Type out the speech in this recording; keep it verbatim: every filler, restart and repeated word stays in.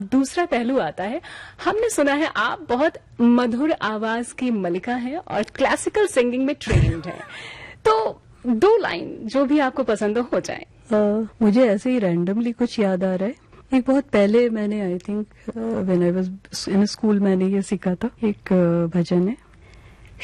दूसरा पहलू आता है, हमने सुना है आप बहुत मधुर आवाज की मलिका हैं और क्लासिकल सिंगिंग में ट्रेन्ड हैं, तो दो लाइन जो भी आपको पसंद हो, हो जाए। uh, मुझे ऐसे ही रैंडमली कुछ याद आ रहा है। एक बहुत पहले मैंने I think when I was in school मैंने ये सीखा था। एक uh, भजन है,